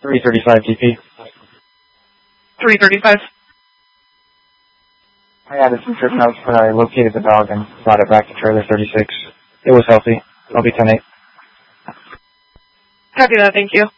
335 TP. 335. Hi, this is Chris House. I located the dog and brought it back to trailer 36. It was healthy. I'll be 10-8. Copy that, thank you.